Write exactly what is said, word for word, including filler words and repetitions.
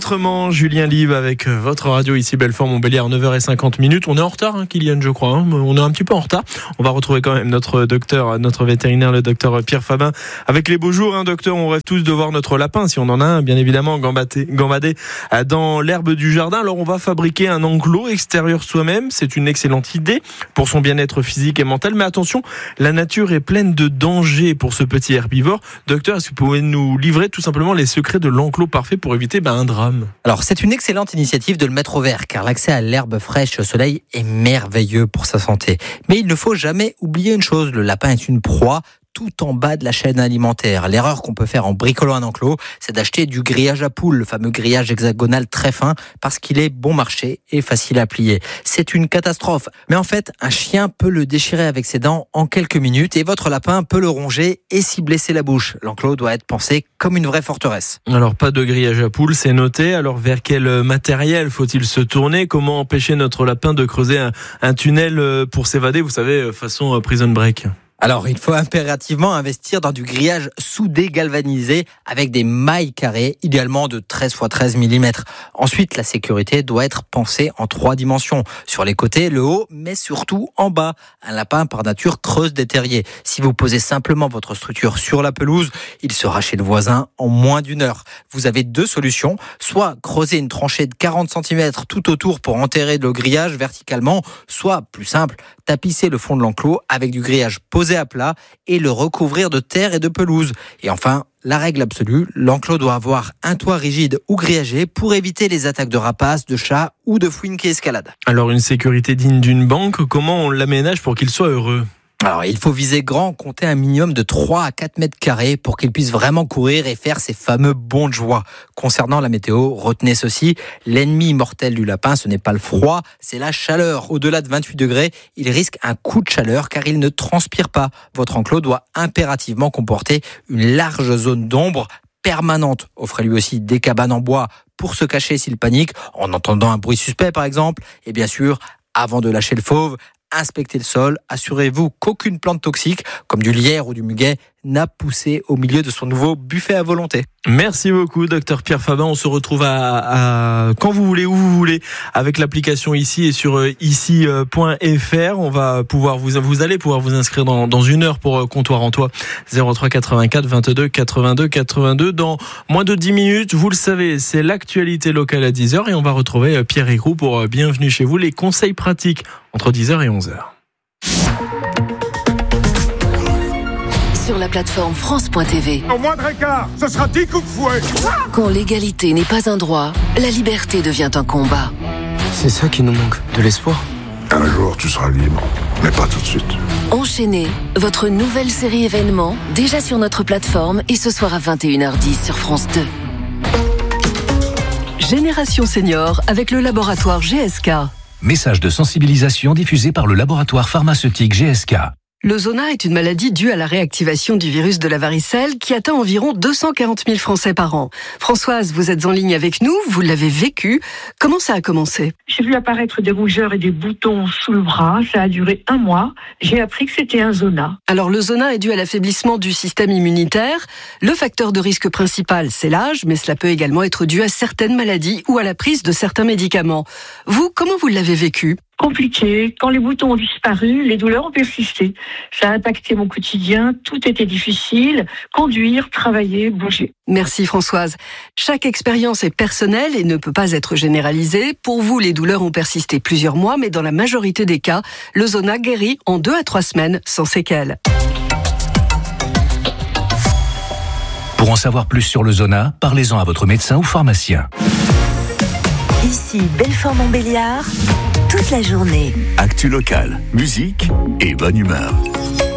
autrement, Julien Live avec votre radio ici Belfort Montbéliard, neuf heures cinquante minutes. On est en retard, hein, Kylian, je crois. Hein. On est un petit peu en retard. On va retrouver quand même notre docteur, notre vétérinaire, le docteur Pierre Fabin. Avec les beaux jours, hein, docteur, on rêve tous de voir notre lapin, si on en a un, bien évidemment, gambader, gambader dans l'herbe du jardin. Alors, on va fabriquer un enclos extérieur soi-même. C'est une excellente idée pour son bien-être physique et mental. Mais attention, la nature est pleine de dangers pour ce petit herbivore. Docteur, est-ce que vous pouvez nous livrer tout simplement les secrets de l'enclos parfait pour éviter ben, un drame? Alors, c'est une excellente initiative de le mettre au vert, car l'accès à l'herbe fraîche au soleil est merveilleux pour sa santé. Mais il ne faut jamais oublier une chose, le lapin est une proie tout en bas de la chaîne alimentaire. L'erreur qu'on peut faire en bricolant un enclos, c'est d'acheter du grillage à poules, le fameux grillage hexagonal très fin, parce qu'il est bon marché et facile à plier. C'est une catastrophe. Mais en fait, un chien peut le déchirer avec ses dents en quelques minutes et votre lapin peut le ronger et s'y blesser la bouche. L'enclos doit être pensé comme une vraie forteresse. Alors, pas de grillage à poules, c'est noté. Alors, vers quel matériel faut-il se tourner? Comment empêcher notre lapin de creuser un, un tunnel pour s'évader, vous savez, façon Prison Break? Alors, il faut impérativement investir dans du grillage soudé galvanisé avec des mailles carrées, idéalement de treize fois treize millimètres. Ensuite, la sécurité doit être pensée en trois dimensions. Sur les côtés, le haut, mais surtout en bas. Un lapin, par nature, creuse des terriers. Si vous posez simplement votre structure sur la pelouse, il sera chez le voisin en moins d'une heure. Vous avez deux solutions. Soit creuser une tranchée de quarante centimètres tout autour pour enterrer le grillage verticalement, soit, plus simple, tapisser le fond de l'enclos avec du grillage posé à plat et le recouvrir de terre et de pelouse. Et enfin, la règle absolue, l'enclos doit avoir un toit rigide ou grillagé pour éviter les attaques de rapaces, de chats ou de fouines qui escaladent. Alors, une sécurité digne d'une banque, comment on l'aménage pour qu'il soit heureux ? Alors, il faut viser grand, compter un minimum de trois à quatre mètres carrés pour qu'il puisse vraiment courir et faire ses fameux bonds de joie. Concernant la météo, retenez ceci, l'ennemi mortel du lapin, ce n'est pas le froid, c'est la chaleur. Au-delà de vingt-huit degrés, il risque un coup de chaleur car il ne transpire pas. Votre enclos doit impérativement comporter une large zone d'ombre permanente. Offrez-lui aussi des cabanes en bois pour se cacher s'il panique, en entendant un bruit suspect par exemple. Et bien sûr, avant de lâcher le fauve, inspectez le sol, assurez-vous qu'aucune plante toxique, comme du lierre ou du muguet, n'a poussé au milieu de son nouveau buffet à volonté. Merci beaucoup, docteur Pierre Fabin. On se retrouve à, à quand vous voulez, où vous voulez, avec l'application ici et sur euh, ici point f r. On va pouvoir vous, vous allez pouvoir vous inscrire dans, dans une heure pour euh, Comptoir en Toi. zéro trois quatre-vingt-quatre vingt-deux quatre-vingt-deux quatre-vingt-deux. Dans moins de dix minutes, vous le savez, c'est l'actualité locale à dix heures et on va retrouver euh, Pierre Écrou pour euh, Bienvenue chez vous, les conseils pratiques entre dix heures et onze heures. Sur la plateforme France point T V. Au moindre écart, ce sera dix coups de fouet. Quand l'égalité n'est pas un droit, la liberté devient un combat. C'est ça qui nous manque, de l'espoir. Un jour, tu seras libre, mais pas tout de suite. Enchaînez, votre nouvelle série événement, déjà sur notre plateforme et ce soir à vingt et une heures dix sur France deux. Génération Senior avec le laboratoire G S K. Message de sensibilisation diffusé par le laboratoire pharmaceutique G S K. Le zona est une maladie due à la réactivation du virus de la varicelle qui atteint environ deux cent quarante mille Français par an. Françoise, vous êtes en ligne avec nous, vous l'avez vécu. Comment ça a commencé ? J'ai vu apparaître des rougeurs et des boutons sous le bras. Ça a duré un mois. J'ai appris que c'était un zona. Alors le zona est dû à l'affaiblissement du système immunitaire. Le facteur de risque principal, c'est l'âge, mais cela peut également être dû à certaines maladies ou à la prise de certains médicaments. Vous, comment vous l'avez vécu ? Compliqué. Quand les boutons ont disparu, les douleurs ont persisté. Ça a impacté mon quotidien. Tout était difficile. Conduire, travailler, bouger. Merci Françoise. Chaque expérience est personnelle et ne peut pas être généralisée. Pour vous, les douleurs ont persisté plusieurs mois, mais dans la majorité des cas, le zona guérit en deux à trois semaines sans séquelles. Pour en savoir plus sur le zona, parlez-en à votre médecin ou pharmacien. Ici Belfort Montbéliard, toute la journée. Actu locale, musique et bonne humeur.